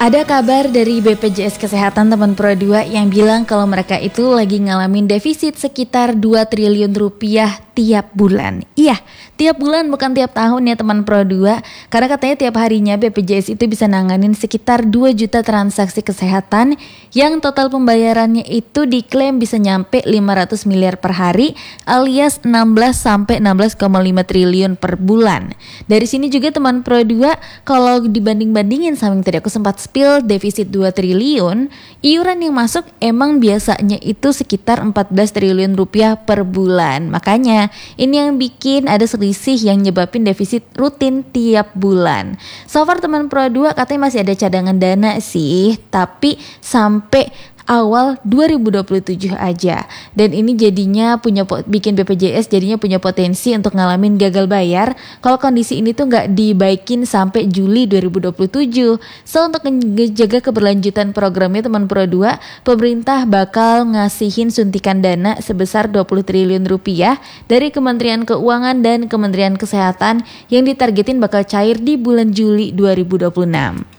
Ada kabar dari BPJS Kesehatan teman Pro 2 yang bilang kalau mereka itu lagi ngalamin defisit sekitar 2 triliun rupiah tiap bulan. Iya, tiap bulan bukan tiap tahun ya teman Pro 2. Karena katanya tiap harinya BPJS itu bisa nanganin sekitar 2 juta transaksi kesehatan yang total pembayarannya itu diklaim bisa nyampe 500 miliar per hari alias 16 sampai 16,5 triliun per bulan. Dari sini juga teman Pro 2 kalau dibanding-bandingin sama yang tadi aku sempat spill defisit 2 triliun, iuran yang masuk emang biasanya itu sekitar 14 triliun rupiah per bulan. Makanya ini yang bikin ada selisih yang nyebabin defisit rutin tiap bulan. So far teman Pro 2 katanya masih ada cadangan dana sih, tapi sampai awal 2027 aja. Dan ini jadinya bikin BPJS jadinya punya potensi untuk ngalamin gagal bayar kalau kondisi ini tuh nggak dibaikin sampai Juli 2027. So untuk menjaga keberlanjutan programnya teman Pro 2, pemerintah bakal ngasihin suntikan dana sebesar 20 triliun rupiah dari Kementerian Keuangan dan Kementerian Kesehatan yang ditargetin bakal cair di bulan Juli 2026.